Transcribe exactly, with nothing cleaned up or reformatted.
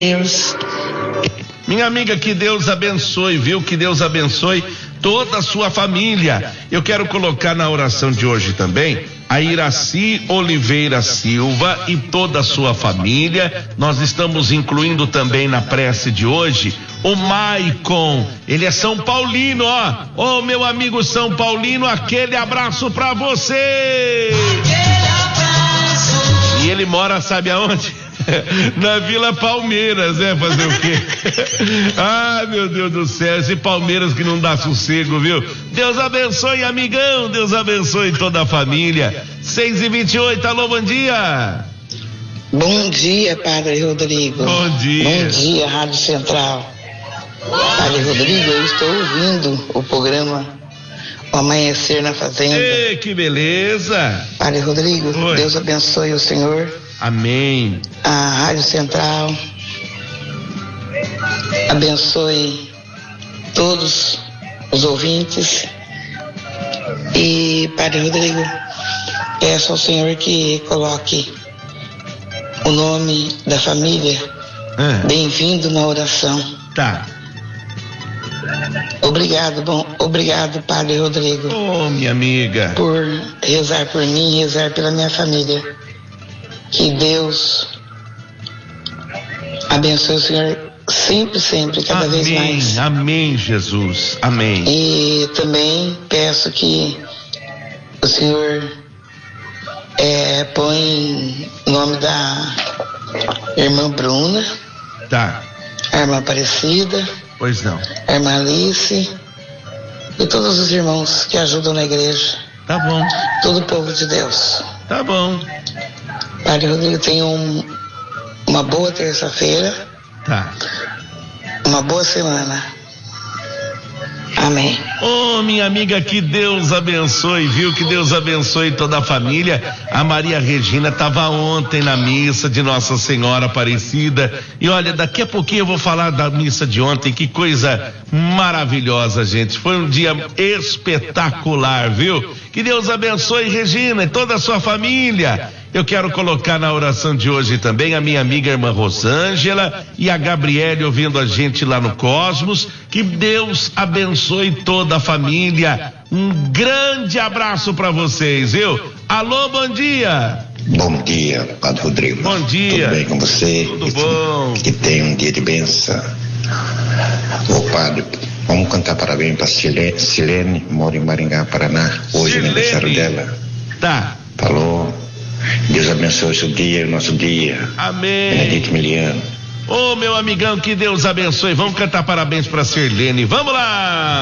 Deus. Minha amiga, que Deus abençoe, viu? Que Deus abençoe toda a sua família. Eu quero colocar na oração de hoje também a Iraci Oliveira Silva e toda a sua família. Nós estamos incluindo também na prece de hoje o Maicon. Ele é São Paulino, ó. Ô, oh, meu amigo São Paulino, aquele abraço pra você. Aquele abraço. E ele mora, sabe aonde? Na Vila Palmeiras, né? Fazer o quê? Ah, meu Deus do céu, esse Palmeiras que não dá sossego, viu? Deus abençoe, amigão, Deus abençoe toda a família. seis e vinte e oito, alô, bom dia. Bom dia, Padre Rodrigo. Bom dia. Bom dia, Rádio Central. Padre Rodrigo, eu estou ouvindo o programa O Amanhecer na Fazenda. Ei, que beleza. Padre Rodrigo, Oi. Deus abençoe o Senhor. Amém. A Rádio Central abençoe todos os ouvintes. E, Padre Rodrigo, peço ao Senhor que coloque o nome da família Ah. bem-vindo na oração. Tá. Obrigado, bom, obrigado, Padre Rodrigo, Ô, oh, minha amiga, por rezar por mim e rezar pela minha família. Que Deus abençoe o Senhor sempre, sempre, cada amém, vez mais. Amém, Jesus, amém. E também peço que o Senhor é, põe o nome da irmã Bruna, Tá, a irmã Aparecida, pois não. a irmã Alice e todos os irmãos que ajudam na igreja, Tá bom, todo o povo de Deus. tá bom. Padre Rodrigo, tenha um, uma boa terça-feira, Tá. uma boa semana. Amém. Ô, oh, minha amiga, que Deus abençoe, viu? Que Deus abençoe toda a família. A Maria Regina estava ontem na missa de Nossa Senhora Aparecida. E olha, daqui a pouquinho eu vou falar da missa de ontem. Que coisa maravilhosa, gente. Foi um dia espetacular, viu? Que Deus abençoe, Regina, e toda a sua família. Eu quero colocar na oração de hoje também a minha amiga irmã Rosângela e a Gabriele ouvindo a gente lá no Cosmos. Que Deus abençoe toda a família. Um grande abraço para vocês, viu? Alô, bom dia. Bom dia, Padre Rodrigo. Bom dia. Tudo bem com você? Tudo que, bom. Que tenha um dia de bênção. Ô Padre, vamos cantar parabéns para Silene, Silene, mora em Maringá, Paraná. Hoje é aniversário dela. Tá. Falou. Deus abençoe o seu dia, o nosso dia. Amém. Benedito Miliano. Ô, meu amigão, que Deus abençoe. Vamos cantar parabéns para Sirlene. Vamos lá.